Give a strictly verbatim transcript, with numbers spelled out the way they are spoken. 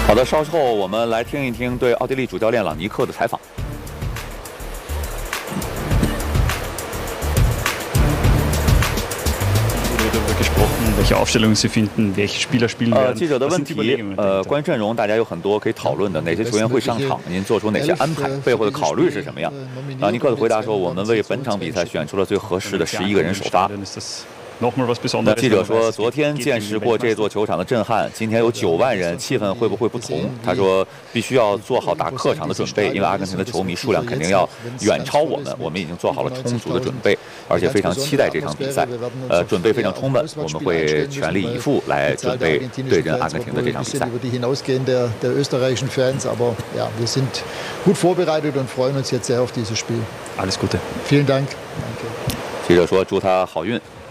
好的，稍后我们来听一听对奥地利主教练朗尼克的采访。 welche Aufstellung sie finden, welche Spieler spielen 呃， werden. 记者的问题，呃，关于阵容，大家有很多可以讨论的，哪些球员会上场？您做出哪些安排？背后的考虑是什么样？朗尼克的回答说：“我们为本场比赛选出了最合适的十一个人首发。” 那记者说，昨天见识过这座球场的震撼，今天有九万人，气氛会不会不同？他说，必须要做好打客场的准备，因为阿根廷的球迷数量肯定要远超我们，我们已经做好了充足的准备，而且非常期待这场比赛，呃，准备非常充分，我们会全力以赴来准备对阵阿根廷的这场比赛。 记者说，祝他好运。